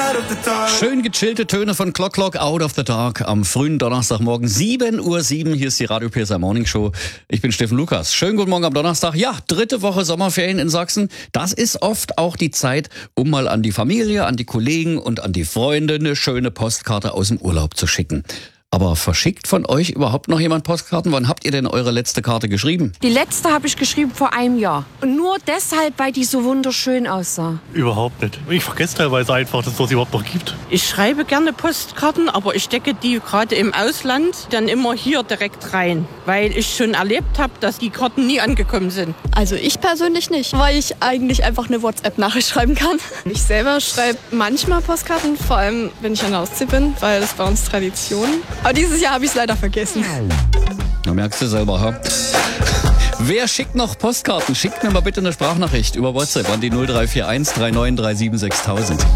Schön gechillte Töne von Clock Out of the Dark am frühen Donnerstagmorgen, 7:07 Uhr. Hier ist die Radio PSR Morning Show. Ich bin Steffen Lukas. Schönen guten Morgen am Donnerstag. Ja, 3. Woche Sommerferien in Sachsen. Das ist oft auch die Zeit, um mal an die Familie, an die Kollegen und an die Freunde eine schöne Postkarte aus dem Urlaub zu schicken. Aber verschickt von euch überhaupt noch jemand Postkarten? Wann habt ihr denn eure letzte Karte geschrieben? Die letzte habe ich geschrieben vor einem Jahr. Und nur deshalb, weil die so wunderschön aussah. Überhaupt nicht. Ich vergesse teilweise einfach, dass es das überhaupt noch gibt. Ich schreibe gerne Postkarten, aber ich stecke die gerade im Ausland dann immer hier direkt rein. Weil ich schon erlebt habe, dass die Karten nie angekommen sind. Also ich persönlich nicht, weil ich eigentlich einfach eine WhatsApp-Nachricht schreiben kann. Ich selber schreibe manchmal Postkarten, vor allem wenn ich an der Ostsee bin, weil das bei uns Tradition. Aber dieses Jahr habe ich es leider vergessen. Da merkst du selber, ha? Wer schickt noch Postkarten? Schickt mir mal bitte eine Sprachnachricht über WhatsApp an die 0341 3937 6000.